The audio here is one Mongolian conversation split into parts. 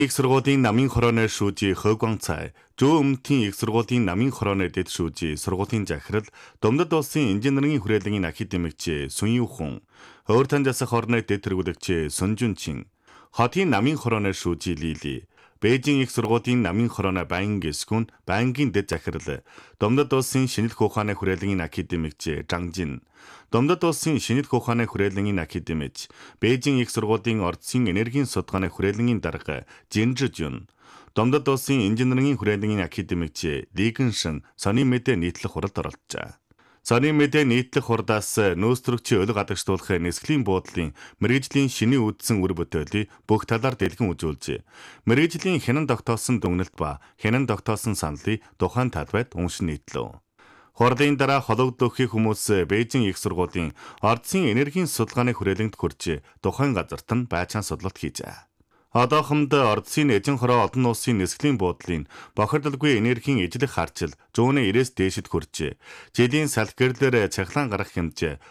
Их сургуулийн намын хорооны шүүжи Хойгван цай, Зөө өмнөдийн их сургуулийн намын хорооны дэд шүүжи сургуулийн захирал, Домдод улсын инженерийн хүрээлэнгийн академикч Сүн Юхэн, Өөр танжаас хорны дэд тэргүүлэгч Сүн Жүнчин, хотын намын хорооны шүүжи Лили, Бээжин их сургуулийн намын хорооны байнгын гисгүн, байнгын дэд захирал, Домдод улсын шинэлх ухааны хүрээлэнгийн академикч Жан Жин, Домдод улсын шинэлх ухааны хүрээлэнгийн академич, Бээжин их сургуулийн ордсын энергийн судалгааны хүрээлэнгийн дарга Жин Жижүн, Домдод улсын инженерийн хүрээлэнгийн академикч Ли Гэншин сонин мэдээ нийтлэх хуралд оролцжээ. Сонин мэдээ нийтлэх хурдаас нөөцлөгчийн өлөг гадагшлуулах нисгэлийн буудлын мэргэжлийн шинийн үүдсэн үр бүтээлийг бүх талаар дэлгэн үзүүлжээ. Мэргэжлийн хянан тогтоосон дүгнэлт ба хянан тогтоосон саналыг тухайн талбайд уншин нийтлэв. Хурдын дараа хологдлохын хүмүүс Бээжин их сургуулийн ордсын энергийн судалгааны хүрээлэнд хүрч тухайн газарт нь байцаан судлалт хийжээ. Одоохонд ордсын эзэн хороо олон улсын нисгэлийн буудлын бохирдолгүй энергийн ижлэх харчил 190-ээс дээшид хүрчээ. Жилийн салхи гэрлээр цахилгаан гарах хэмжээ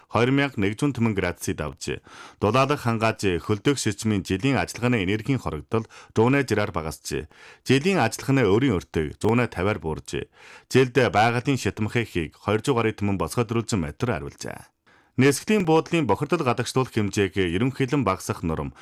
2108 градусыг давжээ. Дулаалах хангааж хөлдөх шижмийн жилийн ажиллагааны энергийн хорогдол 100-аар багасжээ. Жилийн ажиллагааны өрийн өртөг 150-аар бууржээ. Жилд байгалийн шатмахыг 200 гаруй түмэн босгодрүүлсэн метр хариулжээ. Нисгэлийн буудлын бохирдол гадагшлуулах хэмжээг ерөнхийлөн багасгах норм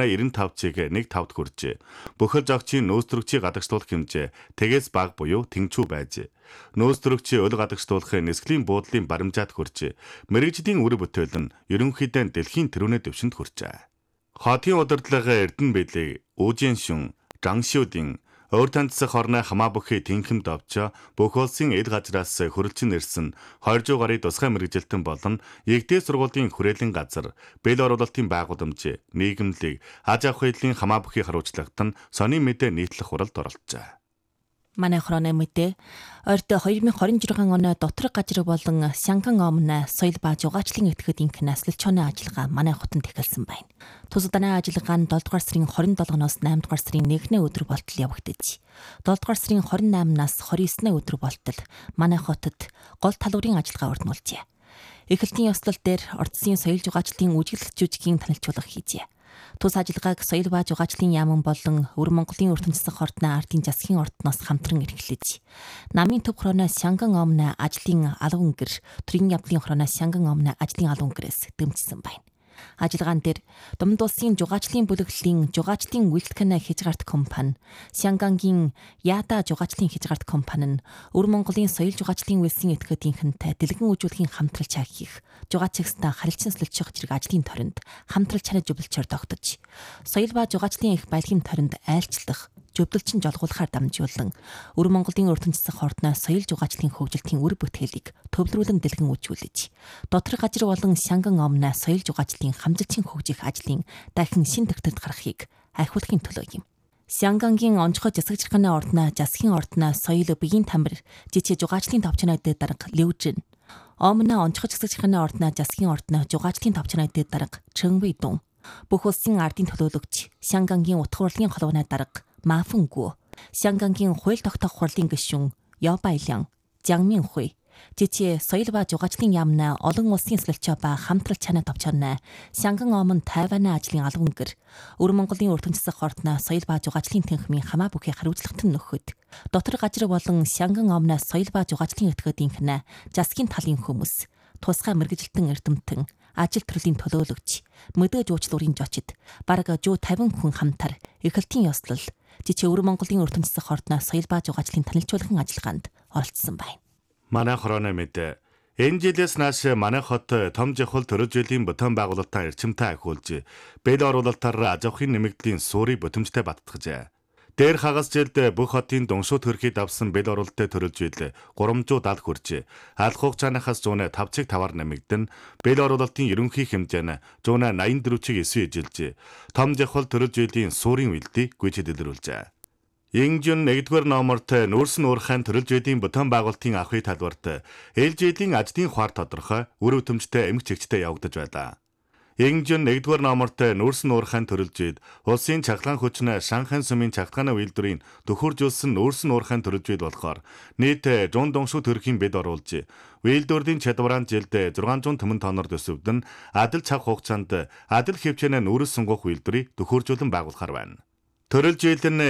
195-ыг 1.5-д хүрчээ. Бүхэл зохицын нөөцлөгчийн гадагшлуулах хэмжээ тэгээс бага буюу тэнцүү байж. Нөөцлөгчийн өл гадагшлуулах нисгэлийн буудлын баримжаат хүрчээ. Мэргэжлийн үр бүтээл нь ерөнхийдөө дэлхийн тэрүүнээ дэвшинд хүрчээ. Хотын удирдлага Эрдэнэ Бэлэг, Үжин Шүн, Жан Шүдин Өөр таньцсан хорны хамаа бүхий тэнхэм довчоо бүх улсын ил газраас хөрөлцөн ирсэн 200 гаруй тусгай мэргэжилтэн болон Игдээ сургуулийн хүрээлэн газар, бэл оруулалтын байгууламж, нийгэмлэг, аж ахуй хэлний хамаа бүхий харуулцлагт нь сонин мэдээ нийтлэх хуралд оролцжээ. Манай хорооны мэдээ ойрт 2026 оны доторх газар болон Сянган омны соёл ба зугаачлалын этгээдийн наслалчооны ажиллагаа манай хотод эхэлсэн байна. Тусаданы ажиллагаа нь 7 дугаар сарын 27-ноос 8 дугаар сарын 1-ний өдөр болтол явагдаж, 7 дугаар сарын 28-наас 29-ний өдөр болтол манай хотод гол талбарын ажиллагаа өрнүүлжээ. Эхлэлтийн ёслол дээр ордсын соёл зугаачлалын үжиглэх жүжигийн танилцуулга хийжээ. Тус ажиллагааг соёл ба зугаачлалын яаман болон Өвөр Монголын ертөнц засаг хордны ардын засгийн ордноос хамтран эрхлэж, намын төв хорооны Сянган омны ажлын алган өнгөр, төрийн явдлын хорооны Сянган омны ажлын алган өнгөрөөс дэмжсэн байна. Ажиллагаан дээр Домд улсын зугаачлалын бүлэглэлийн зугаачлалын үйлчлэгний хязгаарт компани, Сянгангийн Яда зугаачлалын хязгаарт компани нь Өвөр Монголын соёл зугаачлалын үйлсийн этгээдийнхэнтэй дэлгэн үзүүлэхийн хамтралч хийх, зугаацагстай харилцан солилцох зэрэг ажлын торонд хамтралч ханаж зөвлөлчөөр тогтож, соёл ба зугаачлалын их баялагын торонд айлчлах, зөвлөлчин жолгуулахаар дамжуулан Өвөр Монголын ертөнц засаг хордны соёл зугаачлалын хөгжилтийн үр бүтээлийг төвлөрүүлэн дэлгэн үзүүлж, доторх газар болон Сянган омны соёл зугаачлалын хамжилтын хөгжих ажлын дахин шин төгтөлд гарахыг айхуулахын төлөө юм. Сянгангийн онцгой засаг захиргааны ордны засгийн ордны соёл биеийн тамир жижиг зугаачлалын товчны дэд дарга Левжин, Омны онцгой засаг захиргааны ордны засгийн ордны зугаачлалын товчны дэд дарга Чэнвэй Дун, бүх улсын ардын төлөөлөгч Сянгангийн утга урлагийн холбооны дарга Мафэнгүү, Сянгангийн хууль тогтоох хурлын гишүүн Яо Баялян, Жангмин Хуй, жижиг соёл ба зугаачлалын яамны олон улсын солилцоо ба хамтрал чанаа товчооны Сянган омн Тайваны ажлын алган өнгөр, Өвөр Монголын ертөнц засаг хордны соёл ба зугаачлалын тэнхмийн хамаа бүхий хариуцлагат нь нөхөд, доторх газар болон Сянган омны соёл ба зугаачлалын этгээдийнхэн засгийн талын хүмүүс, тусгай мэргэжилтэн эрдэмтэн, ажил төрлийн төлөөлөгч, мэдээ жуучлалын жочид, бараг 150 хүн хамтар эхлэлтийн ёслол, жижиг Өвөр Монголын ертөнц засаг хордны соёл ба зугаачлалын танилцуулгын ажиллагаанд оролцсон байна. Манай хорооны мэдээ. Энэ жилээс нааш манай хот том жихол төрөж жилийн бүтээн байгуулалтаа эрчимтэй ахиулж, бэл оруулалтаар аж ахуйн нэмэгдлийн суурийг бүтэмжтэй баттгажээ. Дээр хагас жилд бүх хотын дуншууд хөрхий давсан бэл оруулалттай төрөж жил 370 хүрчээ. Алх хугацаанаас 105.5-аар нэмэгдэн, бэл оруулалтын ерөнхий хэмжээ нь 184-ийг 9 эжилжээ. Том жихол төрөж жилийн суурийн үйлдийг гүйцэд илрүүлжээ. Инжин 1-р номерт нүүрсэн уурхайн төрөл жилийн бүтээн байгуулалтын ахуй талбарт ээлж жилийн ажлын хуар тодорхой үр өтөмжтэй эмх чигчтэй явагдаж байлаа. Инжин 1-р номерт нүүрсэн уурхайн төрөл жил улсын чахлгаан хүчнээ Шанхай сүмийн чахлгааны үйлдвэрийн төхөржүүлсэн нүүрсэн уурхайн төрөл жил болохоор нийт 100 дуншуу төрхийн бед оруулж, үйлдвэрийн чадвараа жилд 600 төмөн тонноор төсөвдөн адил цаг хугацаанд адил хэмжээний нүүрс сунгах үйлдвэрийг төхөржүүлэн байгуулахар байна. Төрөл жилийн